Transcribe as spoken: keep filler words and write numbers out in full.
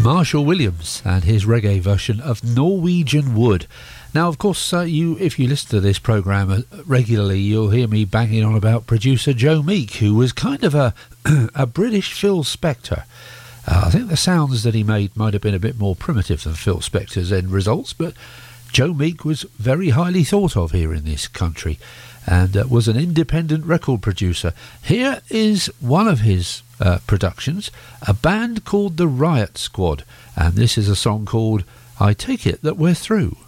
Marshall Williams and his reggae version of Norwegian Wood. Now, of course, uh, you if you listen to this programme regularly, you'll hear me banging on about producer Joe Meek, who was kind of a, a British Phil Spector. Uh, I think the sounds that he made might have been a bit more primitive than Phil Spector's end results, but Joe Meek was very highly thought of here in this country and uh, was an independent record producer. Here is one of his uh, productions, a band called the Riot Squad, and this is a song called I Take It That We're Through.